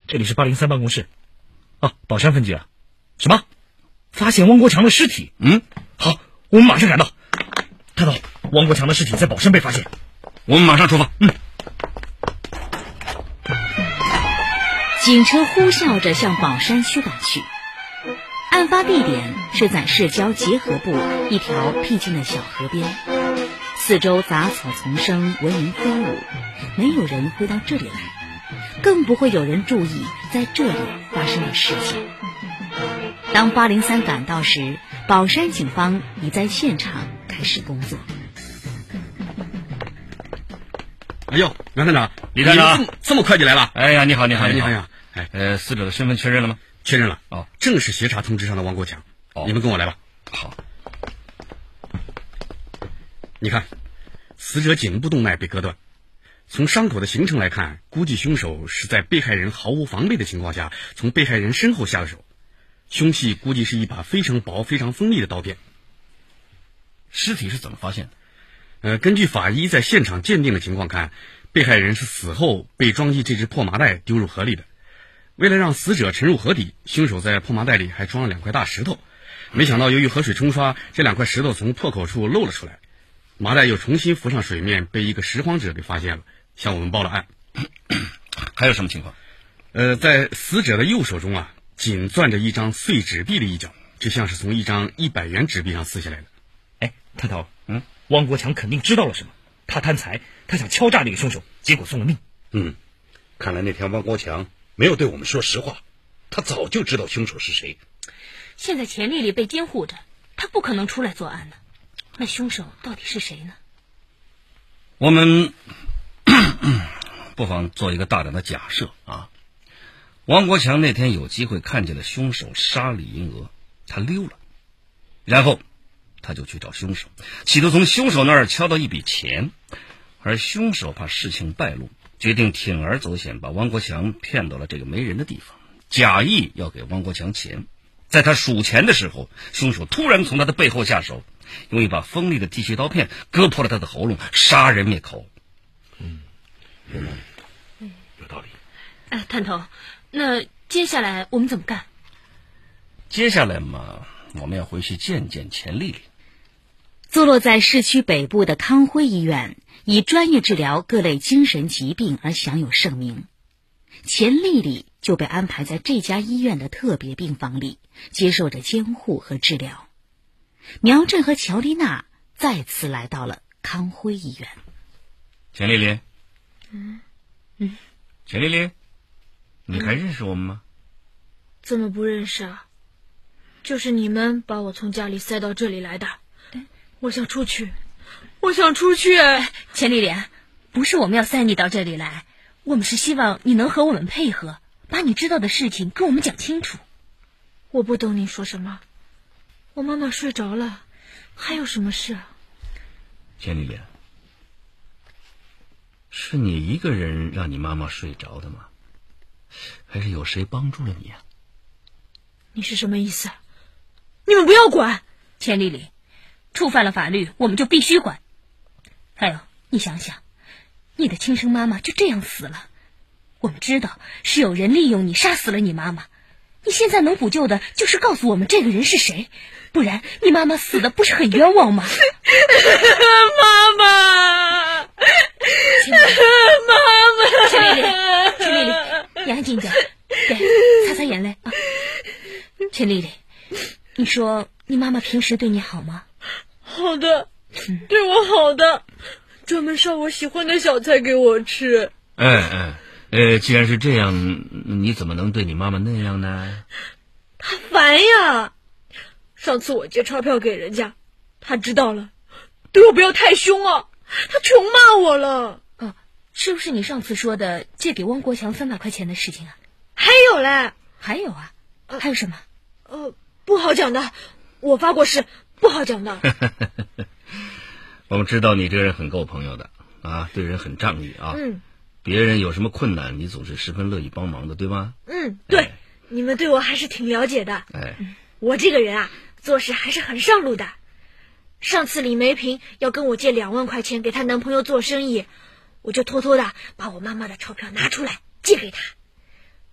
这里是803办公室。宝山分局啊。什么？发现汪国强的尸体？好，我们马上赶到。探头，汪国强的尸体在宝山被发现， 我们马上出发。 警车呼啸着向宝山区赶去。案发地点是在市郊结合部一条僻静的小河边，四周杂草丛生，蚊蝇飞舞，没有人会到这里来，更不会有人注意在这里发生的事情。当803赶到时，宝山警方已在现场开始工作。 哎呦，杨探长， 李探长， 这么快就来了？ 哎呀，你好。 你好。 死者的身份确认了吗？ 确认了。正是协查通知上的汪国强。你们跟我来吧。 好。 你看，死者颈部动脉被割断，从伤口的形成来看，估计凶手是在被害人毫无防备的情况下，从被害人身后下的手。凶器估计是一把非常薄、非常锋利的刀片。 尸体是怎么发现的？根据法医在现场鉴定的情况看，被害人是死后被装进这只破麻袋丢入河里的。为了让死者沉入河底，凶手在破麻袋里还装了2块大石头。没想到由于河水冲刷，这2块石头从破口处漏了出来，麻袋又重新浮上水面，被一个拾荒者给发现了，向我们报了案。 还有什么情况？ 在死者的右手中紧攥着一张碎纸币的一角，就像是从一张100元纸币上撕下来的。 探头，汪国强肯定知道了什么，他贪财，他想敲诈这个凶手，结果送了命。 看来那天汪国强没有对我们说实话，他早就知道凶手是谁。 现在钱丽丽被监护着，他不可能出来作案的。那凶手到底是谁呢？ 我们不妨做一个大胆的假设汪国强那天有机会看见了凶手杀李银娥，他溜了，然后他就去找凶手，企图从凶手那儿敲到一笔钱，而凶手怕事情败露，决定铤而走险，把汪国强骗到了这个没人的地方，假意要给汪国强钱。在他数钱的时候，凶手突然从他的背后下手，用一把锋利的剃须刀片割破了他的喉咙，杀人灭口。 有道理。 探头，那接下来我们怎么干？ 接下来嘛，我们要回去见见钱丽丽。 坐落在市区北部的康辉医院，以专业治疗各类精神疾病而享有盛名。钱丽丽就被安排在这家医院的特别病房里，接受着监护和治疗。苗振和乔丽娜再次来到了康辉医院。 钱丽丽，钱丽丽，你还认识我们吗？ 怎么不认识啊？就是你们把我从家里塞到这里来的。我想出去。 钱丽丽，不是我们要塞你到这里来，我们是希望你能和我们配合，把你知道的事情跟我们讲清楚。 我不懂你说什么。我妈妈睡着了，还有什么事啊？ 钱丽丽，是你一个人让你妈妈睡着的吗？还是有谁帮助了你啊？ 你是什么意思？你们不要管！ 钱丽丽，触犯了法律，我们就必须管。还有，你想想，你的亲生妈妈就这样死了，我们知道是有人利用你杀死了你妈妈，你现在能补救的就是告诉我们这个人是谁，不然你妈妈死的不是很冤枉吗？ 妈妈， 钱丽丽，你安静点，对，擦擦眼泪啊。钱丽丽，你说你妈妈平时对你好吗？ 好的，对我好的，专门烧我喜欢的小菜给我吃。 既然是这样，你怎么能对你妈妈那样呢？ 她烦呀！上次我借钞票给人家，她知道了，对我不要太凶啊！她穷骂我了。 是不是你上次说的借给汪国强300块钱的事情啊？ 还有嘞。 还有啊？还有什么？ 不好讲的，我发过誓，不好讲的。 我们知道你这个人很够朋友的对人很仗义啊。别人有什么困难，你总是十分乐意帮忙的，对吗？ 对，你们对我还是挺了解的。我这个人啊，做事还是很上路的。上次李梅萍要跟我借2万块钱给她男朋友做生意，我就偷偷的把我妈妈的钞票拿出来借给她。